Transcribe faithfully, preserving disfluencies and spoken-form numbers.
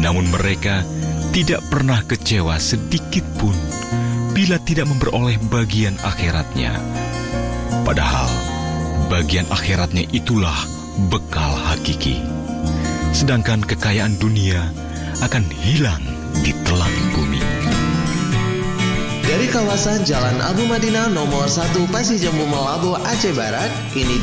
Namun mereka tidak pernah kecewa sedikit pun bila tidak memperoleh bagian akhiratnya. Padahal bagian akhiratnya itulah bekal hakiki. Sedangkan kekayaan dunia akan hilang di telan bumi. Dari kawasan Jalan Abu Madinah nomor satu Pasir Jambu Malabo, Aceh Barat, ini